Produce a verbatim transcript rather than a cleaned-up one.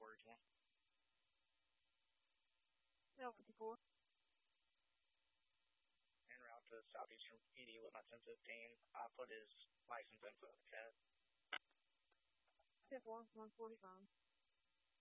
forty-one. Yeah, fifty-four. En route to Southeastern P D with my ten fifteen. I put his license info in the chat. Tip one, one forty-five.